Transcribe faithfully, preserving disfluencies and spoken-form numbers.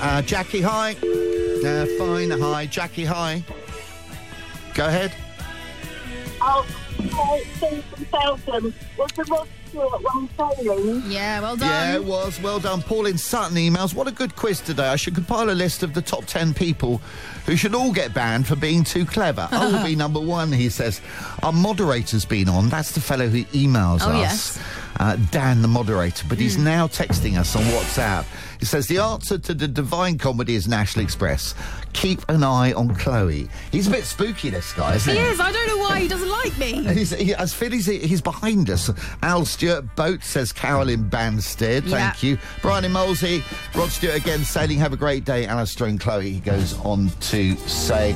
Uh, Jackie, hi. Uh, fine, hi. Jackie, hi. Go ahead. Oh, hi, Steve from Feltham. Was the Rod Stewart one sailing? Yeah, well done. Yeah, it was. Well done. Paul in Sutton emails. What a good quiz today. I should compile a list of the top ten people who should all get banned for being too clever. I will be number one, he says. Our moderator's been on. That's the fellow who emails Oh, us. yes. Uh, Dan, the moderator, but he's now texting us on WhatsApp. He says, the answer to the Divine Comedy is National Express. Keep an eye on Chloe. He's a bit spooky, this guy, isn't He he? is. I don't know why he doesn't like me. He's, he, as Phil, he's, he's behind us. Al Stewart Boat says Carolyn Banstead. Thank Yeah. you. Brian in Molesey. Rod Stewart again sailing. Have a great day. Alistair and Chloe, he goes on to say.